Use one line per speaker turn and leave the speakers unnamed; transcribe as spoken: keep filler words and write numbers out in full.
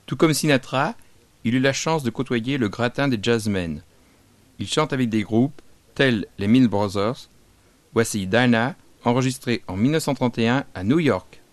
Tout comme Sinatra, il eut la chance de côtoyer le gratin des jazzmen. Il chante avec des groupes tels les Mills Brothers. Voici Dinah, enregistrée en mille neuf cent trente et un à New York.